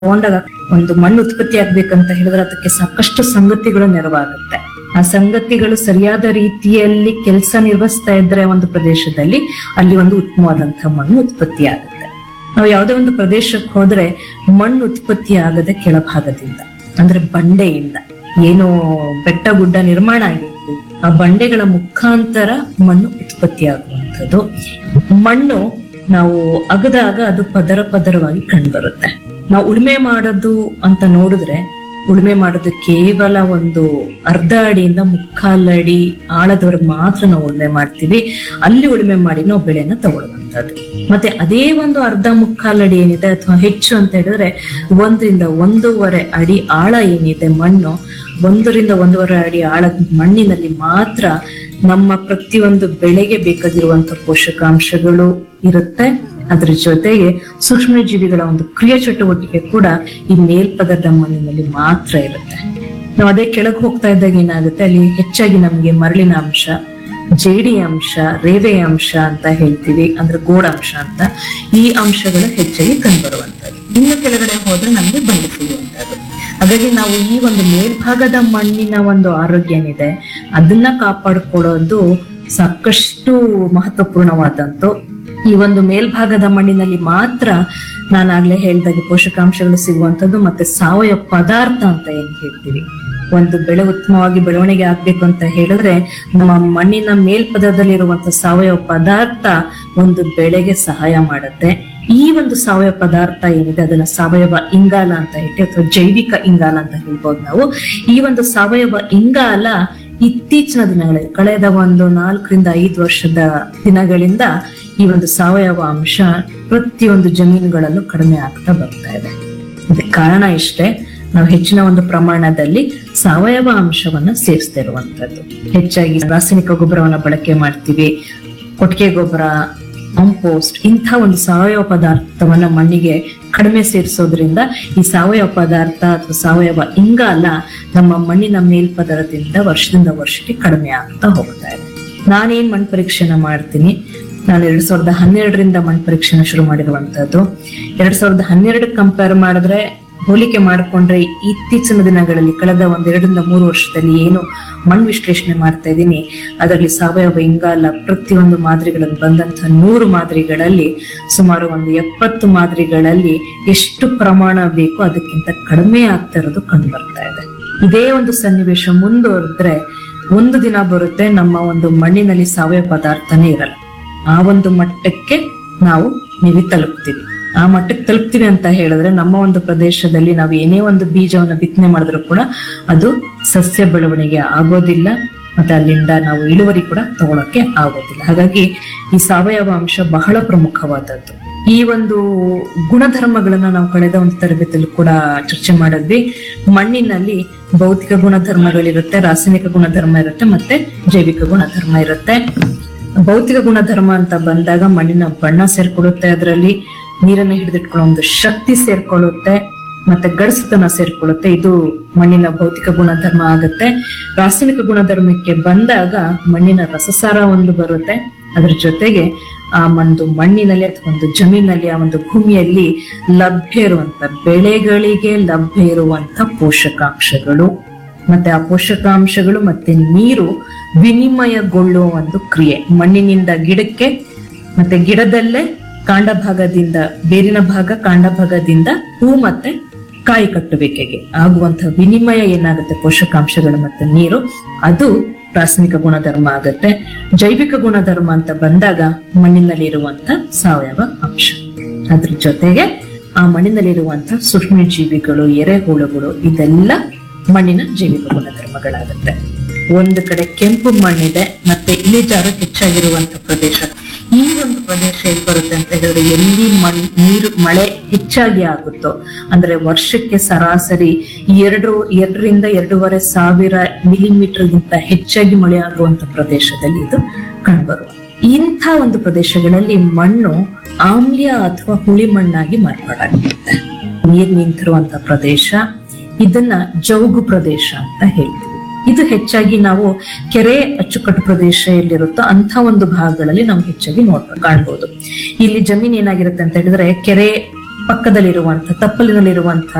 ತಗೊಂಡಾಗ ಒಂದು ಮಣ್ಣು ಉತ್ಪತ್ತಿ ಆಗ್ಬೇಕಂತ ಹೇಳಿದ್ರೆ ಅದಕ್ಕೆ ಸಾಕಷ್ಟು ಸಂಗತಿಗಳು ನೆರವಾಗುತ್ತೆ. ಆ ಸಂಗತಿಗಳು ಸರಿಯಾದ ರೀತಿಯಲ್ಲಿ ಕೆಲಸ ನಿರ್ವಹಿಸ್ತಾ ಇದ್ರೆ ಒಂದು ಪ್ರದೇಶದಲ್ಲಿ ಅಲ್ಲಿ ಒಂದು ಉತ್ತಮವಾದಂತಹ ಮಣ್ಣು ಉತ್ಪತ್ತಿ ಆಗುತ್ತೆ. ನಾವು ಯಾವುದೇ ಒಂದು ಪ್ರದೇಶಕ್ಕೆ ಹೋದ್ರೆ ಮಣ್ಣು ಉತ್ಪತ್ತಿ ಆಗದೆ ಕೆಳಭಾಗದಿಂದ ಅಂದ್ರೆ ಬಂಡೆಯಿಂದ ಏನು ಬೆಟ್ಟ ಗುಡ್ಡ ನಿರ್ಮಾಣ ಆಗಿರುತ್ತೆ ಆ ಬಂಡೆಗಳ ಮುಖಾಂತರ ಮಣ್ಣು ಉತ್ಪತ್ತಿ ಆಗುವಂಥದ್ದು. ಮಣ್ಣು ನಾವು ಅಗದಾಗ ಅದು ಪದರ ಪದರವಾಗಿ ಕಂಡುಬರುತ್ತೆ. ನಾವು ಉಳುಮೆ ಮಾಡೋದು ಅಂತ ನೋಡಿದ್ರೆ ಉಳುಮೆ ಮಾಡೋದು ಕೇವಲ ಒಂದು ಅರ್ಧ ಅಡಿಯಿಂದ ಮುಕ್ಕಾಲಡಿ ಆಳದವರೆಗೆ ಮಾತ್ರ ನಾವು ಉಳುಮೆ ಮಾಡ್ತೀವಿ. ಅಲ್ಲಿ ಉಳುಮೆ ಮಾಡಿ ನಾವು ಬೆಳೆನ ತಗೊಳ್ಳುವಂಥದ್ದು. ಮತ್ತೆ ಅದೇ ಒಂದು ಅರ್ಧ ಮುಕ್ಕಾಲಡಿ ಏನಿದೆ ಅಥವಾ ಹೆಚ್ಚು ಅಂತ ಹೇಳಿದ್ರೆ 1ರಿಂದ 1.5 ಅಡಿ ಆಳ ಏನಿದೆ ಮಣ್ಣು, 1ರಿಂದ 1.5 ಅಡಿ ಆಳದ ಮಣ್ಣಿನಲ್ಲಿ ಮಾತ್ರ ನಮ್ಮ ಪ್ರತಿಯೊಂದು ಬೆಳೆಗೆ ಬೇಕಾಗಿರುವಂತಹ ಪೋಷಕಾಂಶಗಳು ಇರುತ್ತೆ. ಅದ್ರ ಜೊತೆಗೆ ಸೂಕ್ಷ್ಮ ಜೀವಿಗಳ ಒಂದು ಕ್ರಿಯಾ ಚಟುವಟಿಕೆ ಕೂಡ ಈ ಮೇಲ್ಪದರದ ಮಣ್ಣಿನಲ್ಲಿ ಮಾತ್ರ ಇರುತ್ತೆ. ನಾವು ಅದೇ ಕೆಳಗೆ ಹೋಗ್ತಾ ಇದ್ದಾಗ ಏನಾಗುತ್ತೆ, ಅಲ್ಲಿ ಹೆಚ್ಚಾಗಿ ನಮ್ಗೆ ಮರಳಿನ ಅಂಶ, ಜೇಡಿ ಅಂಶ, ರೇವೆ ಅಂಶ ಅಂತ ಹೇಳ್ತೀವಿ, ಅಂದ್ರೆ ಗೋಡಾಂಶ ಅಂತ, ಈ ಅಂಶಗಳು ಹೆಚ್ಚಾಗಿ ಕಂಡುಬರುವಂತದ್ದು. ಇನ್ನು ಕೆಳಗಡೆ ಹೋದ್ರೆ ನಮ್ಗೆ ಬಂಡೆ ಸಿಗುವಂತದ್ದು. ಹಾಗಾಗಿ ನಾವು ಈ ಒಂದು ಮೇಲ್ಭಾಗದ ಮಣ್ಣಿನ ಒಂದು ಆರೋಗ್ಯ ಏನಿದೆ ಅದನ್ನ ಕಾಪಾಡಿಕೊಳ್ಳೋದು ಸಾಕಷ್ಟು ಮಹತ್ವಪೂರ್ಣವಾದಂತು. ಈ ಒಂದು ಮೇಲ್ಭಾಗದ ಮಣ್ಣಿನಲ್ಲಿ ಮಾತ್ರ ನಾನಾಗ್ಲೇ ಹೇಳ್ದಾಗೆ ಪೋಷಕಾಂಶಗಳು ಸಿಗುವಂತದ್ದು. ಮತ್ತೆ ಸಾವಯವ ಪದಾರ್ಥ ಅಂತ ಏನ್ ಹೇಳ್ತೀವಿ, ಒಂದು ಬೆಳೆ ಉತ್ತಮವಾಗಿ ಬೆಳವಣಿಗೆ ಆಗ್ಬೇಕು ಅಂತ ಹೇಳಿದ್ರೆ ನಮ್ಮ ಮಣ್ಣಿನ ಮೇಲ್ಪದರದಲ್ಲಿರುವಂತಹ ಸಾವಯವ ಪದಾರ್ಥ ಒಂದು ಬೆಳೆಗೆ ಸಹಾಯ ಮಾಡುತ್ತೆ. ಈ ಒಂದು ಸಾವಯವ ಪದಾರ್ಥ ಏನಿದೆ ಅದನ್ನ ಸಾವಯವ ಇಂಗಾಲ ಅಂತ ಹೇಳ್ತೀವಿ, ಅಥವಾ ಜೈವಿಕ ಇಂಗಾಲ ಅಂತ ಹೇಳ್ಬೋದು ನಾವು. ಈ ಒಂದು ಸಾವಯವ ಇಂಗಾಲ ಇತ್ತೀಚಿನ ದಿನಗಳಲ್ಲಿ ಕಳೆದ ಒಂದು 4ರಿಂದ 5 ವರ್ಷದ ದಿನಗಳಿಂದ ಈ ಒಂದು ಸಾವಯವ ಅಂಶ ಪ್ರತಿಯೊಂದು ಜಮೀನುಗಳಲ್ಲೂ ಕಡಿಮೆ ಆಗ್ತಾ ಬರ್ತಾ ಇದೆ. ಇದಕ್ಕೆ ಕಾರಣ ಇಷ್ಟೇ, ನಾವು ಹೆಚ್ಚಿನ ಒಂದು ಪ್ರಮಾಣದಲ್ಲಿ ಸಾವಯವ ಅಂಶವನ್ನ ಸೇರಿಸ್ತಾ ಇರುವಂತದ್ದು. ಹೆಚ್ಚಾಗಿ ರಾಸಾಯನಿಕ ಗೊಬ್ಬರವನ್ನ ಬಳಕೆ ಮಾಡ್ತೀವಿ, ಕೊಟ್ಟಿಗೆ ಗೊಬ್ಬರ, ಕಾಂಪೋಸ್ಟ್, ಇಂಥ ಒಂದು ಸಾವಯವ ಪದಾರ್ಥವನ್ನ ಮಣ್ಣಿಗೆ ಕಡಿಮೆ ಸೇರಿಸೋದ್ರಿಂದ ಈ ಸಾವಯವ ಪದಾರ್ಥ ಅಥವಾ ಸಾವಯವ ಇಂಗಾಲ ನಮ್ಮ ಮಣ್ಣಿನ ಮೇಲ್ಪದರದಿಂದ ವರ್ಷದಿಂದ ವರ್ಷಕ್ಕೆ ಕಡಿಮೆ ಆಗ್ತಾ ಹೋಗ್ತಾ ಇದೆ. ನಾನೇನ್ ಮಣ್ಣು ಪರೀಕ್ಷೆನ ಮಾಡ್ತೀನಿ, ನಾನು 2012ರಿಂದ ಮಣ್ಣು ಪರೀಕ್ಷೆನ ಶುರು ಮಾಡಿರುವಂತದ್ದು. 2012 ಕಂಪೇರ್ ಮಾಡಿದ್ರೆ, ಹೋಲಿಕೆ ಮಾಡಿಕೊಂಡ್ರೆ ಇತ್ತೀಚಿನ ದಿನಗಳಲ್ಲಿ ಕಳೆದ 1-2ರಿಂದ 3 ವರ್ಷದಲ್ಲಿ ಏನು ಮಣ್ಣು ವಿಶ್ಲೇಷಣೆ ಮಾಡ್ತಾ ಇದ್ದೀನಿ ಅದರಲ್ಲಿ ಸಾವಯವ ಇಂಗಾಲ ಪ್ರತಿಯೊಂದು ಮಾದರಿಗಳಲ್ಲಿ ಬಂದಂತಹ 100 ಮಾದರಿಗಳಲ್ಲಿ ಸುಮಾರು ಒಂದು 70 ಮಾದರಿಗಳಲ್ಲಿ ಎಷ್ಟು ಪ್ರಮಾಣ ಬೇಕು ಅದಕ್ಕಿಂತ ಕಡಿಮೆ ಆಗ್ತಾ ಇರೋದು ಕಂಡು ಬರ್ತಾ ಇದೆ. ಇದೇ ಒಂದು ಸನ್ನಿವೇಶ ಮುಂದುವರೆದ್ರೆ ಒಂದು ದಿನ ಬರುತ್ತೆ ನಮ್ಮ ಒಂದು ಮಣ್ಣಿನಲ್ಲಿ ಸಾವಯವ ಪದಾರ್ಥನೇ ಇರಲ್ಲ. ಆ ಒಂದು ಮಟ್ಟಕ್ಕೆ ನಾವು ತಲುಪ್ತೀವಿ. ಆ ಮಟ್ಟಕ್ಕೆ ತಲುಪ್ತೀವಿ ಅಂತ ಹೇಳಿದ್ರೆ ನಮ್ಮ ಒಂದು ಪ್ರದೇಶದಲ್ಲಿ ನಾವು ಏನೇ ಒಂದು ಬೀಜವನ್ನ ಬಿತ್ತನೆ ಮಾಡಿದ್ರು ಕೂಡ ಅದು ಸಸ್ಯ ಬೆಳವಣಿಗೆ ಆಗೋದಿಲ್ಲ, ಮತ್ತೆ ಅಲ್ಲಿಂದ ನಾವು ಇಳುವರಿ ಕೂಡ ತಗೊಳಕ್ಕೆ ಆಗೋದಿಲ್ಲ. ಹಾಗಾಗಿ ಈ ಸಾವಯವ ಅಂಶ ಬಹಳ ಪ್ರಮುಖವಾದದ್ದು. ಈ ಒಂದು ಗುಣಧರ್ಮಗಳನ್ನ ನಾವು ಕಳೆದ ಒಂದು ತರಬೇತಿಯಲ್ಲಿ ಕೂಡ ಚರ್ಚೆ ಮಾಡಿದ್ವಿ. ಮಣ್ಣಿನಲ್ಲಿ ಭೌತಿಕ ಗುಣಧರ್ಮಗಳಿರುತ್ತೆ, ರಾಸಾಯನಿಕ ಗುಣಧರ್ಮ ಇರುತ್ತೆ, ಮತ್ತೆ ಜೈವಿಕ ಗುಣಧರ್ಮ ಇರುತ್ತೆ. ಭೌತಿಕ ಗುಣಧರ್ಮ ಅಂತ ಬಂದಾಗ ಮಣ್ಣಿನ ಬಣ್ಣ ಸೇರ್ಕೊಳ್ಳುತ್ತೆ, ಅದರಲ್ಲಿ ನೀರನ್ನು ಹಿಡಿದಿಟ್ಕೊಳ್ಳೋ ಒಂದು ಶಕ್ತಿ ಸೇರ್ಕೊಳ್ಳುತ್ತೆ, ಮತ್ತೆ ಗಡಸುತನ ಸೇರ್ಕೊಳ್ಳುತ್ತೆ. ಇದು ಮಣ್ಣಿನ ಭೌತಿಕ ಗುಣಧರ್ಮ ಆಗುತ್ತೆ. ರಾಸಾಯನಿಕ ಗುಣಧರ್ಮಕ್ಕೆ ಬಂದಾಗ ಮಣ್ಣಿನ ರಸಸಾರ ಒಂದು ಬರುತ್ತೆ, ಅದ್ರ ಜೊತೆಗೆ ಆ ಒಂದು ಮಣ್ಣಿನಲ್ಲಿ ಅಥವಾ ಒಂದು ಜಮೀನಲ್ಲಿ ಆ ಒಂದು ಭೂಮಿಯಲ್ಲಿ ಲಭ್ಯ ಇರುವಂತ ಬೆಳೆಗಳಿಗೆ ಲಭ್ಯ ಇರುವಂತ ಪೋಷಕಾಂಶಗಳು, ಮತ್ತೆ ಆ ಪೋಷಕಾಂಶಗಳು ಮತ್ತೆ ನೀರು ವಿನಿಮಯಗೊಳ್ಳುವ ಒಂದು ಕ್ರಿಯೆ ಮಣ್ಣಿನಿಂದ ಗಿಡಕ್ಕೆ, ಮತ್ತೆ ಗಿಡದಲ್ಲೇ ಕಾಂಡ ಭಾಗದಿಂದ ಬೇರಿನ ಭಾಗ, ಕಾಂಡ ಭಾಗದಿಂದ ಹೂ ಮತ್ತೆ ಕಾಯಿ ಕಟ್ಟುವಿಕೆಗೆ ಆಗುವಂತಹ ವಿನಿಮಯ ಏನಾಗುತ್ತೆ ಪೋಷಕಾಂಶಗಳು ಮತ್ತೆ ನೀರು, ಅದು ರಾಸಾಯನಿಕ ಗುಣಧರ್ಮ ಆಗುತ್ತೆ. ಜೈವಿಕ ಗುಣಧರ್ಮ ಅಂತ ಬಂದಾಗ ಮಣ್ಣಿನಲ್ಲಿ ಇರುವಂತ ಸಾವಯವ ಅಂಶ, ಅದ್ರ ಜೊತೆಗೆ ಆ ಮಣ್ಣಿನಲ್ಲಿರುವಂತ ಸೂಕ್ಷ್ಮ ಜೀವಿಗಳು, ಎರೆಹುಳುಗಳು, ಇದೆಲ್ಲ ಮಣ್ಣಿನ ಜೈವಿಕ ಗುಣಧರ್ಮಗಳಾಗುತ್ತೆ. ಒಂದು ಕಡೆ ಕೆಂಪು ಮಣ್ಣಿದೆ, ಮತ್ತೆ ಇಳಿಜಾರು ಹೆಚ್ಚಾಗಿರುವಂತ ಪ್ರದೇಶ. ಈ ಒಂದು ಪ್ರದೇಶ ಎಲ್ಲಿ ಬರುತ್ತೆ ಅಂತ ಹೇಳಿದ್ರೆ ಎಲ್ಲಿ ನೀರು ಮಳೆ ಹೆಚ್ಚಾಗಿ ಆಗುತ್ತೋ, ಅಂದ್ರೆ ವರ್ಷಕ್ಕೆ ಸರಾಸರಿ 2ರಿಂದ 2.5 ಸಾವಿರ ಮಿಲಿಮೀಟರ್ಗಿಂತ ಹೆಚ್ಚಾಗಿ ಮಳೆ ಆಗುವಂತ ಪ್ರದೇಶದಲ್ಲಿ ಇದು ಕಂಡುಬರುವ ಇಂಥ ಒಂದು ಪ್ರದೇಶಗಳಲ್ಲಿ ಮಣ್ಣು ಆಮ್ಲೀಯ ಅಥವಾ ಹುಳಿ ಮಣ್ಣಾಗಿ ಮಾರ್ಪಾಡಾಗಿರುತ್ತೆ. ನೀರು ನಿಂತಿರುವಂತ ಪ್ರದೇಶ, ಇದನ್ನ ಜೌಗು ಪ್ರದೇಶ ಅಂತ ಹೇಳ್ತೀವಿ. ಇದು ಹೆಚ್ಚಾಗಿ ನಾವು ಕೆರೆ ಅಚ್ಚುಕಟ್ಟು ಪ್ರದೇಶ ಎಲ್ಲಿರುತ್ತೋ ಅಂತ ಒಂದು ಭಾಗಗಳಲ್ಲಿ ನಾವು ಹೆಚ್ಚಾಗಿ ಕಾಣ್ಬೋದು. ಇಲ್ಲಿ ಜಮೀನ್ ಏನಾಗಿರುತ್ತೆ ಅಂತ ಹೇಳಿದ್ರೆ ಕೆರೆ ಪಕ್ಕದಲ್ಲಿರುವಂತಹ ತಪ್ಪಲಿನಲ್ಲಿರುವಂತಹ